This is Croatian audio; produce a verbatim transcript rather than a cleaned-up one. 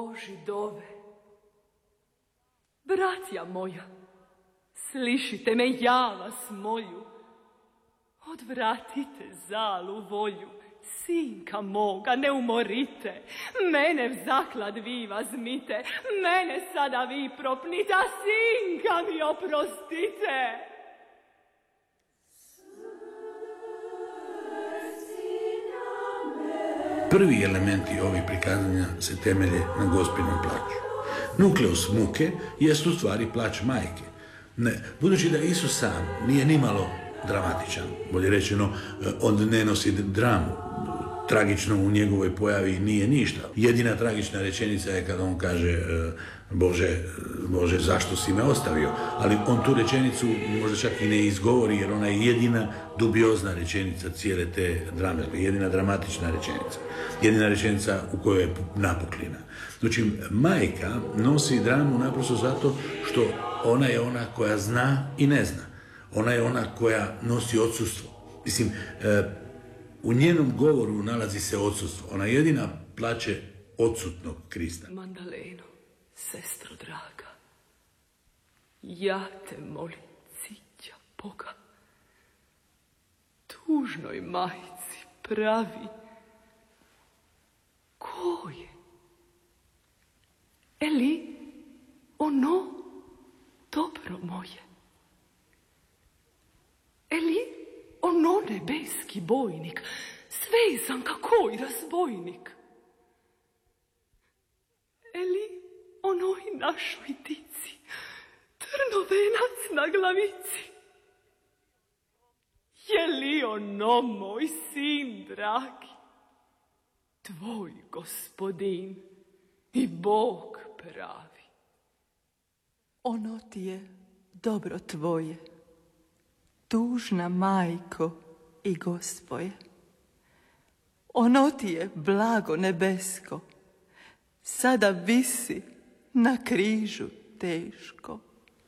Boži dove. Bratja moja, slišite me, ja vas molju, odvratite zalu volju, sinka moga ne umorite, mene v zaklad vi vazmite, mene sada vi propnite, a sinka mi oprostite. Prvi elementi ovih prikazanja se temelje na Gospinom plaću. Nukleus muke jest u stvari plać majke. Ne, budući da Isus sam nije nimalo dramatičan, bolje rečeno, on ne nosi dramu, tragično u njegovoj pojavi nije ništa. Jedina tragična rečenica je kada on kaže Bože, Bože, zašto si me ostavio? Ali on tu rečenicu možda čak i ne izgovori, jer ona je jedina dubiozna rečenica cijele te drame, jedina dramatična rečenica. Jedina rečenica u kojoj je napuklina. Znači, majka nosi dramu naprosto zato što ona je ona koja zna i ne zna. Ona je ona koja nosi odsustvo. Mislim, u njenom govoru nalazi se odsustvo. Ona jedina plače odsutnog Krista. Mandaleno, sestro draga, ja te molim, cića Boga, tužnoj majci pravi, ko je? Eli, ono dobro moje? Eli, ono nebeski bojnik, svezan kako i razbojnik? Eli, onoj našoj dici, trnovenac na glavici? Je li ono moj sin dragi, tvoj gospodin i Bog pravi? Ono ti je dobro tvoje, tužna majko i Gospoje. Ono ti je blago nebesko, sada visi na križu teško.